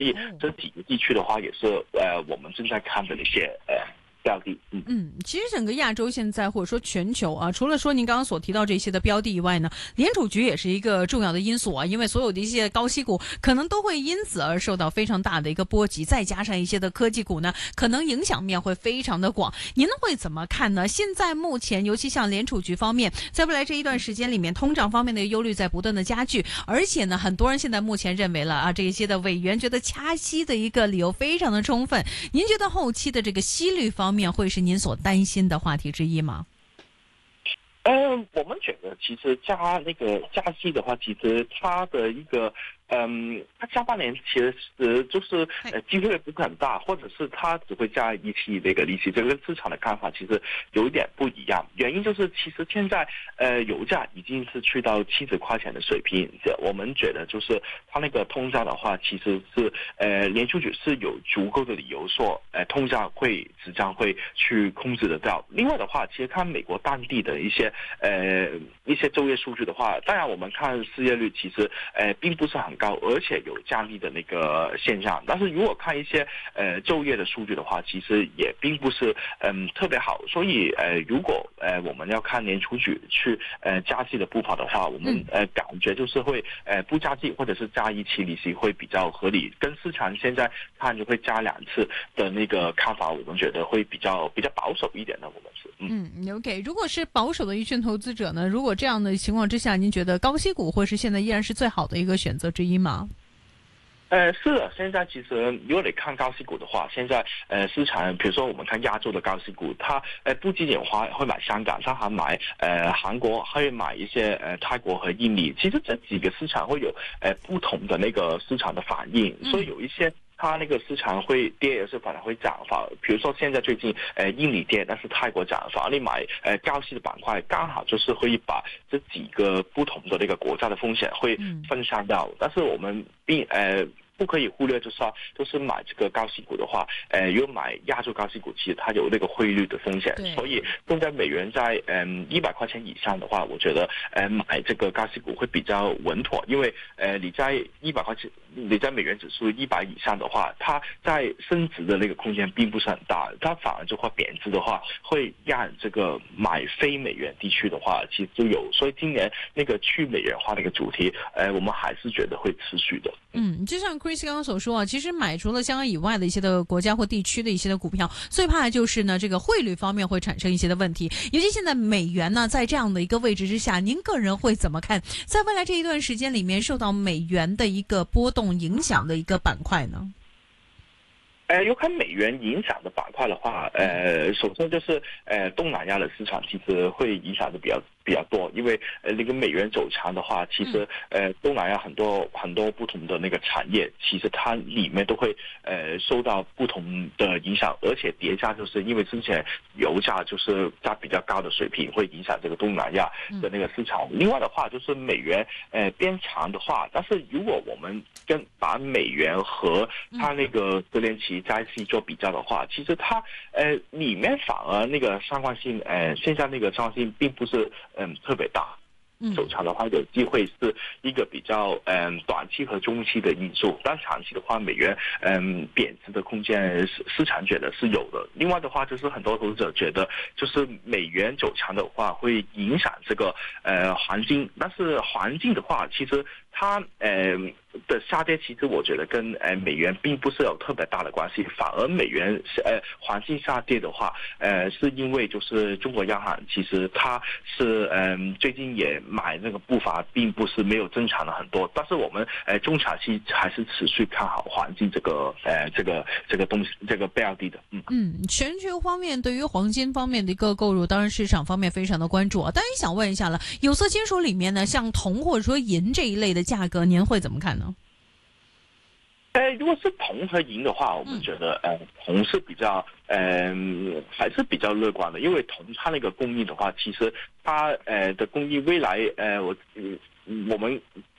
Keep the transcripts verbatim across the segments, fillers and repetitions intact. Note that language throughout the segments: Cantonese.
所以这几个地区的话，也是呃我们正在看的一些呃。标的，嗯嗯，其实整个亚洲现在或者说全球啊，除了说您刚刚所提到这些的标的以外呢，联储局也是一个重要的因素啊，因为所有的一些高息股可能都会因此而受到非常大的一个波及，再加上一些的科技股呢，可能影响面会非常的广。您会怎么看呢？现在目前，尤其像联储局方面，在未来这一段时间里面，通胀方面的忧虑在不断的加剧，而且呢，很多人现在目前认为了啊，这一些的委员觉得掐息的一个理由非常的充分。您觉得后期的这个息率方面会是您所担心的话题之一吗？ 嗯，我们觉得其实加那个加息的话，其实它的一个嗯，它下半年其实就是呃机会不是很大，或者是它只会加一期那个利息，这个市场的看法其实有一点不一样。原因就是其实现在呃油价已经是去到七十块钱的水平，我们觉得就是它那个通胀的话，其实是呃联储局是有足够的理由说呃通胀会即将会去控制得到。另外的话，其实看美国当地的一些呃一些就业数据的话，当然我们看失业率其实呃并不是很高，而且有降低的那个现象。但是如果看一些呃就业的数据的话，其实也并不是嗯特别好。所以呃如果呃我们要看联储局去呃加息的步伐的话，我们呃感觉就是会呃不加息或者是加一期利息会比较合理。跟市场现在看就会加两次的那个看法，我们觉得会比较比较保守一点的。我们是嗯嗯 OK。如果是保守的一群投资者呢，如果这样的情况之下，您觉得高息股会是现在依然是最好的一个选择之一吗？ 呃，是的，现在其实如果你看高息股的话，现在呃市场，比如说我们看亚洲的高息股，它呃不仅仅花会买香港，它还买呃韩国，还会买一些呃泰国和印尼。其实这几个市场会有呃不同的那个市场的反应，所以有一些它那个市场会跌，有时反而会涨。反比如说现在最近呃印尼跌，但是泰国涨，反而你买呃高息的板块，刚好就是会把这几个不同的那个国家的风险会分散掉。嗯、但是我们并呃。不可以忽略，就是说，就是买这个高息股的话，呃，如果买亚洲高息股，其实它有那个汇率的风险，所以现在美元在嗯一百块钱以上的话，我觉得呃买这个高息股会比较稳妥，因为呃你在一百块钱，你在美元指数一百以上的话，它在升值的那个空间并不是很大，它反而就会贬值的话，会让这个买非美元地区的话，其实就有，所以今年那个去美元化的一个主题，呃，我们还是觉得会持续的。 嗯，就像 Chris 刚刚所说啊，其实买除了香港以外的一些的国家或地区的一些的股票，最怕的就是呢这个汇率方面会产生一些的问题。尤其现在美元呢在这样的一个位置之下，您个人会怎么看？在未来这一段时间里面，受到美元的一个波动影响的一个板块呢？ 呃，有看美元影响的板块的话，呃，首先就是呃东南亚的市场其实会影响的比较比较多，因为呃那个美元走强的话，其实呃东南亚很多很多不同的那个产业，其实它里面都会呃受到不同的影响，而且叠加就是因为之前油价就是在比较高的水平，会影响这个东南亚的那个市场。另外的话就是美元呃变强的话，但是如果我们跟把美元和它那个十年期在一起做比较的话，其实它呃里面反而那个相关性呃现在那个相关性并不是嗯特别大。走强的话，有机会是一个比较嗯短期和中期的因素，但长期的话，美元嗯贬值的空间市场觉得是有的。另外的话，就是很多投资者觉得，就是美元走强的话，会影响这个呃黄金，但是黄金的话，其实它呃的下跌，其实我觉得跟呃美元并不是有特别大的关系，反而美元呃黄金下跌的话，呃是因为就是中国央行其实它是嗯、呃、最近也买那个步伐并不是没有增强了很多，但是我们呃中长期还是持续看好黄金这个呃这个这个东西这个标的的。嗯嗯，全球方面对于黄金方面的一个购入，当然市场方面非常的关注啊。当然想问一下了，有色金属里面呢，像铜或者说银这一类的价格，您会怎么看呢？ 呃，如果是铜和银的话，我们觉得呃铜是比较呃还是比较乐观的，因为铜它那个工艺的话，其实它呃的工艺未来呃我我们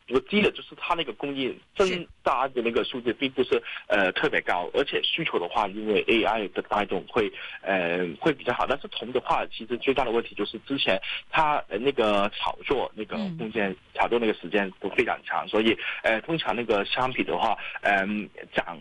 不低的，就是它那个供应增大的那个数字并不是呃特别高，而且需求的话，因为 A I 的带动会呃会比较好。但是铜的话，其实最大的问题就是之前它呃那个炒作那个空间、嗯、炒作那个时间都非常长，所以呃通常那个商品的话，嗯、呃、涨